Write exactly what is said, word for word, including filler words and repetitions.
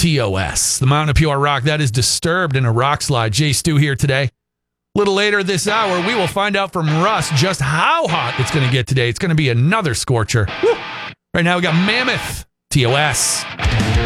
T O S, the Mountain of Pure Rock. That is Disturbed in a Rock Slide. Jay Stu here today. A little later this hour, we will find out from Russ just how hot it's going to get today. It's going to be another scorcher. Woo. Right now, we got Mammoth, T O S.